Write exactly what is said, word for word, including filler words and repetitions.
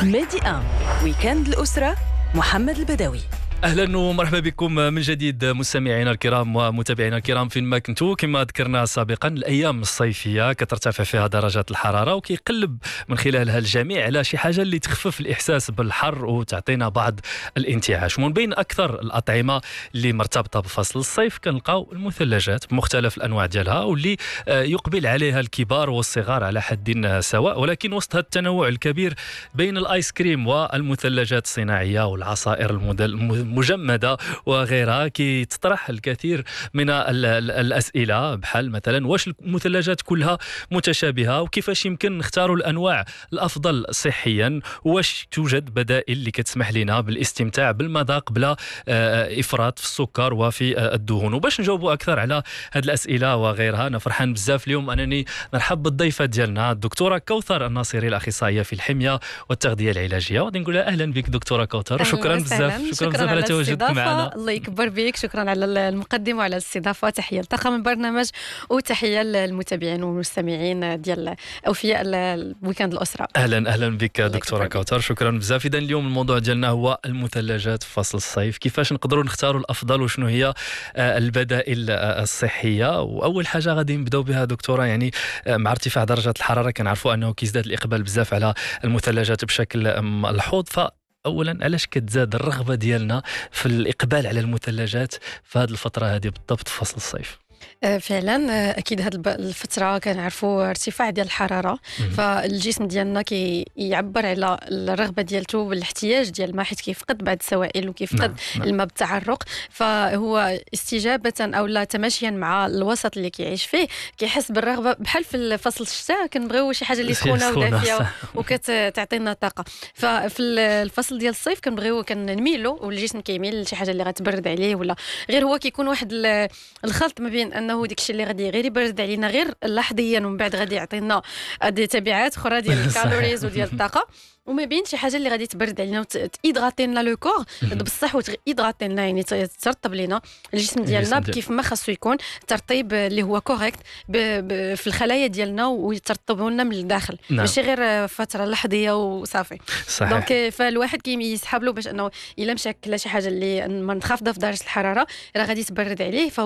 ميدي آن ويكند الأسرة محمد البدوي. اهلا ومرحبا بكم من جديد مستمعينا الكرام ومتابعينا الكرام فين ما كنتوا. كما ذكرنا سابقا الايام الصيفيه كترتفع فيها درجات الحراره وكيقلب من خلالها الجميع على شي حاجه اللي تخفف الاحساس بالحر وتعطينا بعض الانتعاش. ومن بين اكثر الاطعمه اللي مرتبطه بفصل الصيف كنلقاو المثلجات بمختلف الانواع ديالها واللي يقبل عليها الكبار والصغار على حد سواء، ولكن وسط هذا التنوع الكبير بين الايس كريم والمثلجات الصناعيه والعصائر المدل مجمدة وغيرها كي تطرح الكثير من الأسئلة، بحال مثلا واش المثلجات كلها متشابهة وكيفاش يمكن نختاروا الأنواع الأفضل صحيا، واش توجد بدائل اللي كتسمح لنا بالاستمتاع بالمذاق بلا إفراط في السكر وفي الدهون. وباش نجاوبوا أكثر على هذه الأسئلة وغيرها أنا فرحان بزاف اليوم أنني نرحب بالضيفة ديالنا الدكتورة كوثر الناصري، الأخصائية في الحمية والتغذية العلاجية. وغادي نقول أهلا بك دكتورة كوثر وشكرا بزاف. شكرا بزاف على تواجدك معنا. الله يكبر بك، شكرا على المقدمه وعلى الاستضافه. تحيه لطاقم البرنامج وتحيه للمتابعين والمستمعين ديال اوفياء الويكند الاسره. اهلا اهلا بك دكتوره كوثر، شكرا بزاف. اذا اليوم الموضوع ديالنا هو المثلجات في فصل الصيف، كيفاش نقدروا نختاروا الافضل وشنو هي البدائل الصحيه. واول حاجه غادي نبداو بها دكتوره، يعني مع ارتفاع درجات الحراره كنعرفوا انه كيزداد الاقبال بزاف على المثلجات بشكل ملحوظ. ف اولا علاش كتزاد الرغبه ديالنا في الاقبال على المثلجات في هذه الفتره هذه بالضبط في فصل الصيف؟ فعلا اكيد هذه الفتره كنعرفوا ارتفاع ديال الحراره، فالجسم ديالنا كيعبر على الرغبه ديالته بالاحتياج ديال الماء، حيت كيفقد بعض السوائل وكيفقد نعم. نعم. الماء بالتعرق، فهو استجابه او لا تماشيا مع الوسط اللي كيعيش فيه كيحس بالرغبه. بحال في فصل الشتاء كنبغيو شي حاجه اللي سخونه ودافيه وكتعطينا طاقه، ففي الفصل ديال الصيف كنبغيو كنميلوا والجسم كيميل لشي حاجه اللي غتبرد عليه، ولا غير هو كيكون واحد الخلط ما بين انه داكشي اللي غادي غير يبرد علينا غير لحظيا ومن بعد غادي يعطينا هذه تبعات اخرى ديال الكالوريز وديال الطاقه، وما بين شي حاجه اللي غادي تبرد علينا وتيدغاتي لنا لو كور بصح وتيدغاتي لنا، يعني ترطب لنا الجسم ديالنا كيف ما خاصو يكون ترطيب اللي هو كوريكت في الخلايا ديالنا ويترطبوا لنا من الداخل، نعم. ماشي غير فتره لحظيه وصافي. دونك فالواحد كيسحب له باش انه الا مشى كلا شي حاجه اللي منخفضه في درجه الحراره راه غادي تبرد عليه.